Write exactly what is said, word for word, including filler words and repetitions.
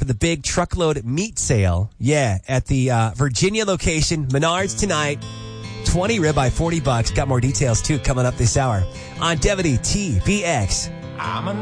the big truckload meat sale. Yeah, at the uh, Virginia location, Menards tonight. twenty ribeye, forty bucks. Got more details, too, coming up this hour on Devity T V X. I'm a